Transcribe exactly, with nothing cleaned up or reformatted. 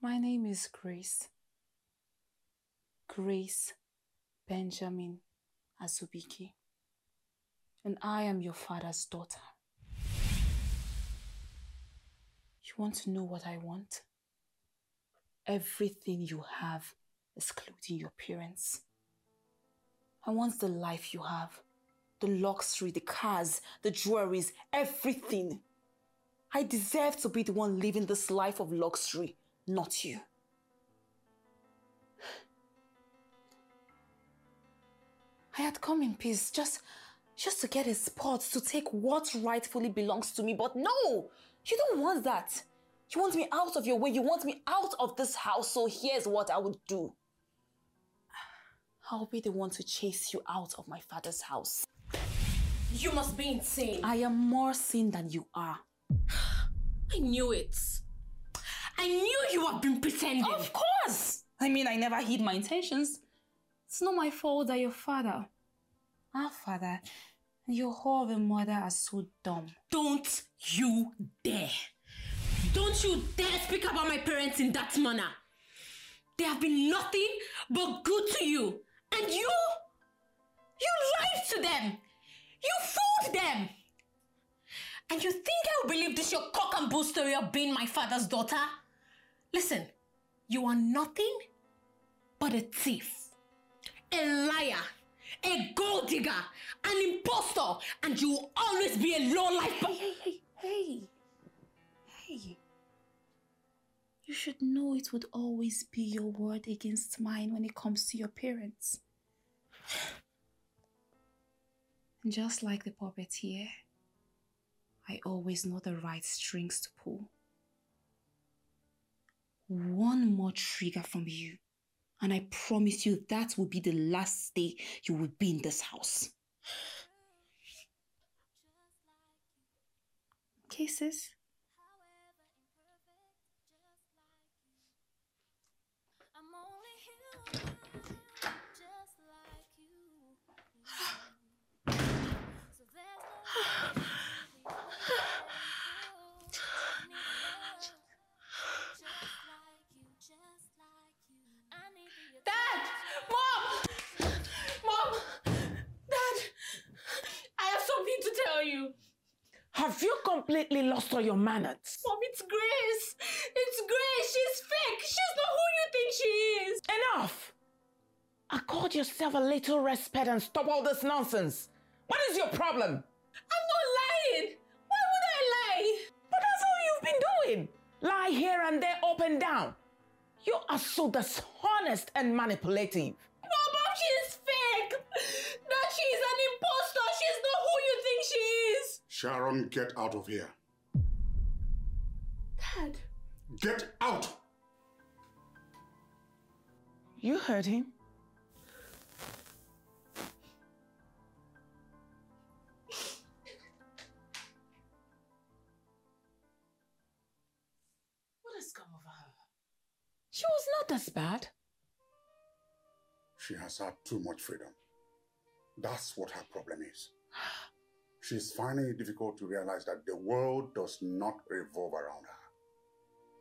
My name is Grace. Grace Benjamin Azubike. And I am your father's daughter. You want to know what I want? Everything you have, excluding your parents. I want the life you have. The luxury, the cars, the jewelries, everything. I deserve to be the one living this life of luxury, not you. I had come in peace just, just to get a spot to take what rightfully belongs to me, but no! You don't want that. You want me out of your way. You want me out of this house, so here's what I would do. I'll be the one to chase you out of my father's house. You must be insane. I am more sane than you are. I knew it. I knew you have been pretending. Of course! I mean, I never hid my intentions. It's not my fault that your father, our father, and your whore of a mother are so dumb. Don't you dare. Don't you dare speak about my parents in that manner. They have been nothing but good to you. And you, you lied to them. You fooled them. And you think I will believe this your cock and bull story of being my father's daughter? Listen, you are nothing but a thief, a liar, a gold digger, an impostor, and you will always be a low-life. Hey, hey, hey, hey, hey. You should know it would always be your word against mine when it comes to your parents. And just like the puppeteer, I always know the right strings to pull. One more trigger from you, and I promise you that will be the last day you will be in this house. Okay, sis? I'm only human, just like you. So there's no Dad! Mom! Mom! Dad! I have something to tell you. Have you completely lost all your manners? Mom, it's Grace. It's Grace. She's fake. She's not who you think she is. Enough! Accord yourself a little respect and stop all this nonsense. What is your problem? I'm not lying. Why would I lie? But that's all you've been doing. Lie here and there, up and down. You are so dishonest and manipulative. No, Mom, she's fake. That she's an imposter. She's not who you think she is. Sharon, get out of here. Dad. Get out! You heard him. What has come over her? She was not this bad. She has had too much freedom. That's what her problem is. She's finding it difficult to realize that the world does not revolve around her.